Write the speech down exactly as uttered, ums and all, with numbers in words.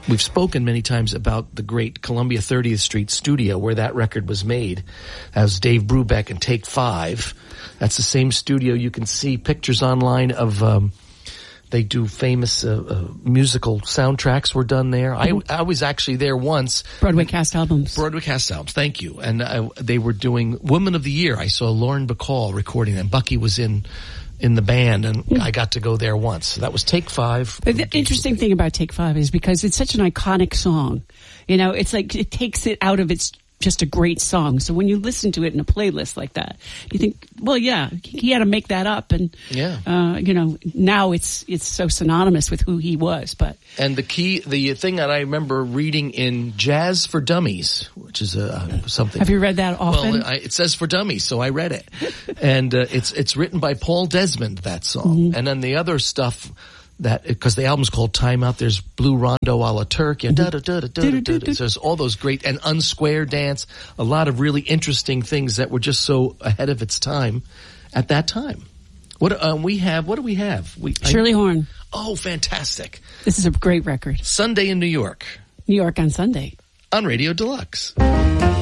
We've spoken many times about the great Columbia thirtieth Street studio where that record was made. That was Dave Brubeck and Take Five. That's the same studio. You can see pictures online of, um, they do famous uh, uh, musical soundtracks were done there. I, I was actually there once. Broadway cast albums. Broadway cast albums, thank you. And I, they were doing Woman of the Year. I saw Lauren Bacall recording them. Bucky was in in the band, and I got to go there once. So that was Take Five. But the interesting thing about Take Five is because it's such an iconic song. You know, it's like it takes it out of its just a great song. So when you listen to it in a playlist like that, you think, well, yeah, he had to make that up. And, yeah. uh, you know, now it's it's so synonymous with who he was. But And the key, the thing that I remember reading in Jazz for Dummies, which is a, something. Have you read that often? Well, I, it says for dummies, so I read it. And uh, it's it's written by Paul Desmond, that song. Mm-hmm. And then the other stuff, that because the album's called Time Out, there's Blue Rondo a la Turk, and da da da da da da. There's all those great, and Unsquare Dance, a lot of really interesting things that were just so ahead of its time at that time. What um, we have? What do we have? We, Shirley I, Horn. Oh, fantastic! This is a great record. Sunday in New York. New York on Sunday on Radio Deluxe.